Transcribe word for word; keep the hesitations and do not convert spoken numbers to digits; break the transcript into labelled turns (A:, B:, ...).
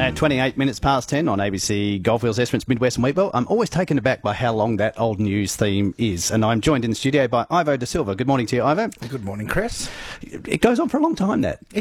A: At twenty-eight minutes past ten on A B C Goldfields, Esperance, Midwest and Wheatville. I'm always taken aback by how long that old news theme is. And I'm joined in the studio by Ivo Da Silva. Good morning to you, Ivo.
B: Good morning, Chris.
A: It goes on for a long time, that.